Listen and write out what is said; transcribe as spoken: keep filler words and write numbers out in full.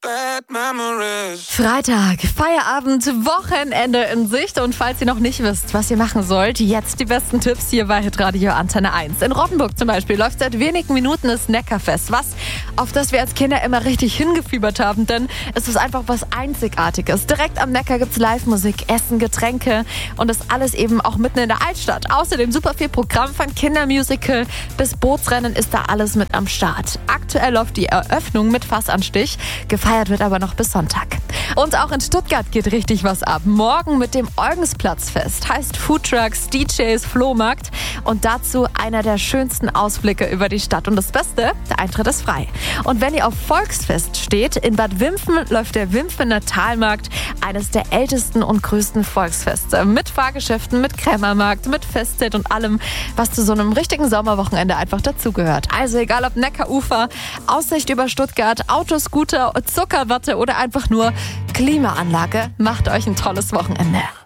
Freitag, Feierabend, Wochenende in Sicht. Und falls ihr noch nicht wisst, was ihr machen sollt, jetzt die besten Tipps hier bei Hitradio Antenne eins. In Rottenburg zum Beispiel läuft seit wenigen Minuten das Neckarfest. Was, auf das wir als Kinder immer richtig hingefiebert haben, denn es ist einfach was Einzigartiges. Direkt am Neckar gibt's Live-Musik, Essen, Getränke und das alles eben auch mitten in der Altstadt. Außerdem super viel Programm, von Kindermusical bis Bootsrennen ist da alles mit am Start. Aktuell läuft die Eröffnung mit Fassanstich, gefeiert wird aber noch bis Sonntag. Und auch in Stuttgart geht richtig was ab. Morgen mit dem Eugensplatzfest, heißt Foodtrucks, D Js, Flohmarkt und dazu einer der schönsten Ausblicke über die Stadt. Und das Beste, der Eintritt ist frei. Und wenn ihr auf Volksfest steht, in Bad Wimpfen läuft der Wimpfener Talmarkt, eines der ältesten und größten Volksfeste. Mit Fahrgeschäften, mit Krämermarkt, mit Festzelt und allem, was zu so einem richtigen Sommerwochenende einfach dazugehört. Also egal ob Neckarufer, Aussicht über Stuttgart, Autoscooter, Zuckerwatte oder einfach nur Klimaanlage, macht euch ein tolles Wochenende.